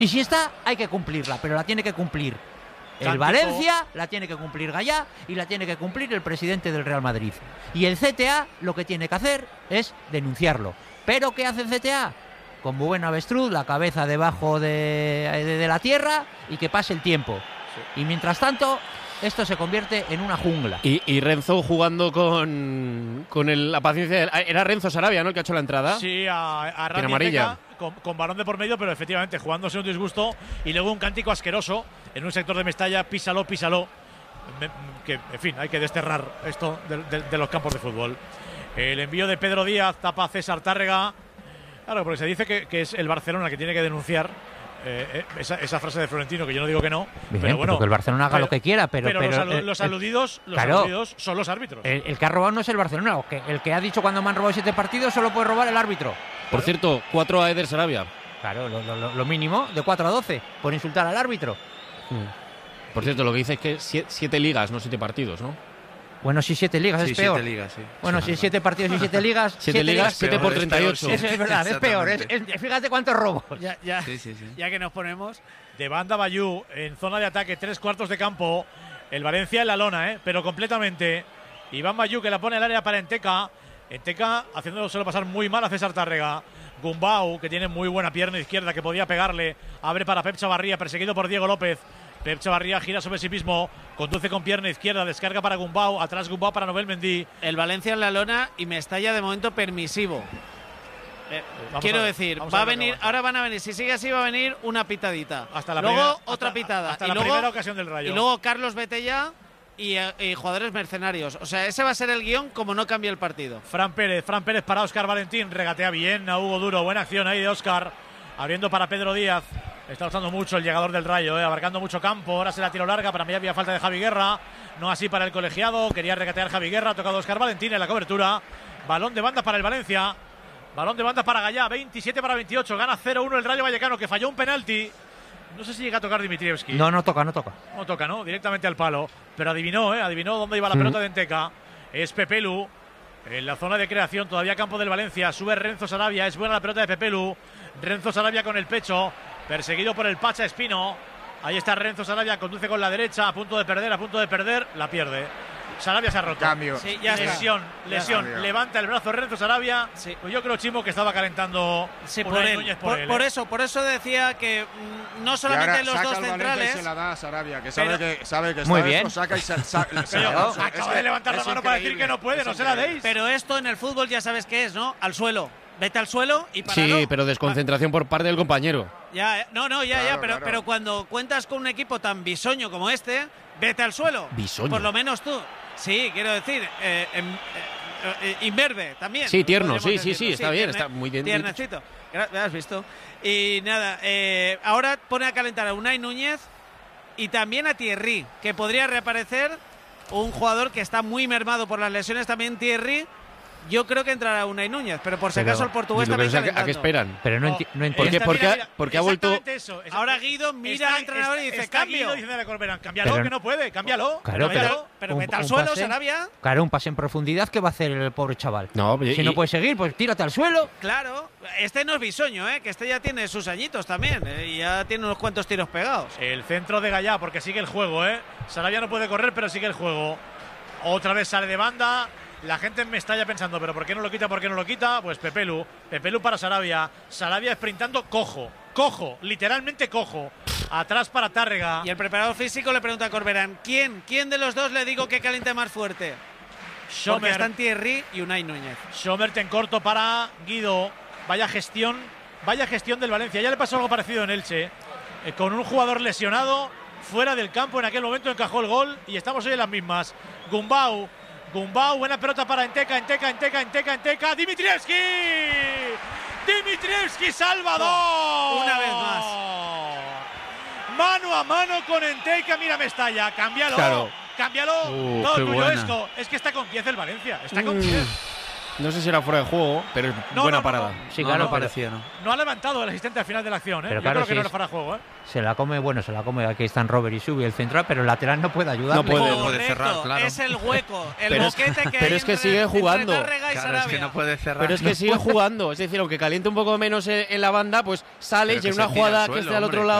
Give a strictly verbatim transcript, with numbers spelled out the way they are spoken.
Y si está, hay que cumplirla, pero la tiene que cumplir el Valencia, la tiene que cumplir Gallá y la tiene que cumplir el presidente del Real Madrid. Y el C T A lo que tiene que hacer es denunciarlo. ¿Pero qué hace el C T A? Como buen avestruz, la cabeza debajo de, de, de la tierra y que pase el tiempo. Sí. Y mientras tanto, esto se convierte en una jungla. Y, y Renzo jugando con, con el, la paciencia. De, era Renzo Sarabia, ¿no?, el que ha hecho la entrada. Sí, a, a Rami amarilla. Con, con balón de por medio, pero efectivamente jugándose un disgusto y luego un cántico asqueroso en un sector de Mestalla, písalo, písalo. Me, que, en fin, hay que desterrar esto de, de, de los campos de fútbol. El envío de Pedro Díaz tapa a César Tárrega. Claro, porque se dice que, que es el Barcelona que tiene que denunciar eh, eh, esa, esa frase de Florentino, que yo no digo que no. Bien, pero bueno, que el Barcelona haga pero, lo que quiera, pero, pero, pero los, alu eh, los aludidos, los claro, aludidos son los árbitros. El, el que ha robado no es el Barcelona, o que, el que ha dicho cuando me han robado siete partidos solo puede robar el árbitro. Por cierto, cuatro a Eder Sarabia. Claro, lo, lo, lo mínimo, de cuatro a doce, por insultar al árbitro. Hmm. Por cierto, lo que dice es que siete, siete ligas, no siete partidos, ¿no? Bueno, si siete ligas sí, es peor. Siete ligas, sí. Bueno, sí, si siete partidos y siete ligas. Siete, siete ligas, siete por treinta y ocho. Eso es verdad, es peor. Es, es, fíjate cuántos robos. Ya, ya, sí, sí, sí. ya que nos ponemos. De banda Bayú, en zona de ataque, tres cuartos de campo. El Valencia en la lona, ¿eh? Pero completamente. Iván Bayú que la pone al área para Enteca. Enteca haciéndolo solo pasar muy mal a César Tárrega. Gumbau, que tiene muy buena pierna izquierda, que podía pegarle. Abre para Pep Chavarría, perseguido por Diego López. Pep Chavarría gira sobre sí mismo, conduce con pierna izquierda, descarga para Gumbau, atrás Gumbau para Nobel Mendy. El Valencia en la lona y Mestalla de momento permisivo. Eh, quiero a ver, decir, va a, a venir, ahora van a venir, si sigue así va a venir una pitadita. Hasta la luego primera, otra hasta, pitada. Hasta y la luego, primera ocasión del Rayo. Y luego Carlos Betella y, y jugadores mercenarios. O sea, ese va a ser el guión como no cambie el partido. Fran Pérez, Fran Pérez para Óscar Valentín, regatea bien a Hugo Duro, buena acción ahí de Óscar, abriendo para Pedro Díaz. Está usando mucho el llegador del Rayo, eh, abarcando mucho campo. Ahora se la tiro larga. Para mí había falta de Javi Guerra. No así para el colegiado. Quería regatear Javi Guerra. Ha tocado Óscar Valentín en la cobertura. Balón de banda para el Valencia. Balón de banda para Gallá. veintisiete para veintiocho. Gana cero uno el Rayo Vallecano, que falló un penalti. No sé si llega a tocar Dimitrievski. No, no toca, no toca. No toca, ¿no? Directamente al palo. Pero adivinó, ¿eh? Adivinó dónde iba la mm. pelota de Enteca. Es Pepelu. En la zona de creación, todavía campo del Valencia. Sube Renzo Sarabia. Es buena la pelota de Pepelu. Renzo Sarabia con el pecho. Perseguido por el Pacha Espino. Ahí está Renzo Sarabia, conduce con la derecha, a punto de perder, a punto de perder, la pierde. Sarabia se ha roto. Cambio. Sí, ya lesión, está. lesión. Ya Levanta el brazo Renzo Sarabia. Sí. Pues yo creo, Chimo, que estaba calentando sí, por, él. Núñez por, por él. por ¿eh? eso, por eso decía que mmm, no solamente los dos centrales. Y se la da a Sarabia, que sabe pero, que sabe que muy está bien. eso, saca y se, sa, se pero, no, acaba es de que levantar la mano para decir que no puede, no se la deis. Pero esto en el fútbol ya sabes qué es, ¿no? Al suelo. Vete al suelo y páralo. Sí, pero desconcentración por parte del compañero. Ya, no, no, ya, claro, ya, pero, claro. pero cuando cuentas con un equipo tan bisoño como este, vete al suelo. Bisoño. Por lo menos tú. Sí, quiero decir, eh, eh, eh, imberbe también. Sí, tierno, sí, decirlo. sí, sí, está sí, bien, tierne, está muy bien. Tiernecito. Ya has visto. Y nada, eh, ahora pone a calentar a Unai Núñez y también a Thierry, que podría reaparecer un jugador que está muy mermado por las lesiones, también Thierry. Yo creo que entrará Unai Núñez, pero por si pero, acaso el portugués lo que también no sé a, a qué esperan. Pero no, No, enti no eh, entiendo. ¿Por qué? está, Porque, mira, ha, mira, porque ha vuelto. Eso, Ahora Guido mira está, al entrenador está, y dice: está cambio. Guido diciéndole a Corberán, cámbialo, pero, que no puede, cámbialo. Claro, cámbialo. Pero, pero un, vete al un suelo, pase, Sarabia. Claro, un pase en profundidad, ¿qué va a hacer el pobre chaval? No, si y, no puede seguir, pues tírate al suelo. Claro, este no es bisoño, ¿eh? Que este ya tiene sus añitos también, ¿eh? Y ya tiene unos cuantos tiros pegados. El centro de Gallá, porque sigue el juego, ¿eh? Sarabia no puede correr, pero sigue el juego. Otra vez sale de banda. La gente me está ya pensando, ¿pero por qué no lo quita? ¿Por qué no lo quita? Pues Pepelu. Pepelu para Sarabia. Sarabia sprintando cojo. Cojo. Literalmente cojo. Atrás para Tárrega. Y el preparador físico le pregunta a Corberán: ¿Quién? ¿Quién de los dos le digo que caliente más fuerte? Porque Schomer. están Thierry y Unai Núñez. Schomert en corto para Guido. Vaya gestión. Vaya gestión del Valencia. Ya le pasó algo parecido en Elche. Eh, con un jugador lesionado fuera del campo. En aquel momento encajó el gol. Y estamos hoy en las mismas. Gumbau. Gumbau, buena pelota para Enteca, Enteca, Enteca, Enteca, Enteca. Dimitrievski. Dimitrievski, Salvador. Una vez más. Mano a mano con Enteca. Mira Mestalla. Cámbialo. Claro. Cámbialo. Uh, no, qué tuyo buena. esto. Es que está con diez el Valencia. Está con Mm. diez. No sé si era fuera de juego, pero es No, buena no, no, parada. no. Sí, No, claro, no pero- parecía, ¿no? No ha levantado el asistente al final de la acción, ¿eh? Pero Yo claro, creo que sí no es- era fuera de juego, ¿eh? se la come, bueno, se la come, aquí están Robert y Subi, el central, pero el lateral no puede ayudarle. No puede. Correcto, puede cerrar, claro. es el hueco, el Pero es- boquete que pero hay es que entre- sigue entre jugando. Tárrega y Claro, es que Sarabia. no puede cerrar. Pero es que sigue jugando, es decir, aunque caliente un poco menos en, en la banda, pues sale Pero y que en se una tira al jugada que suelo, esté al otro hombre, lado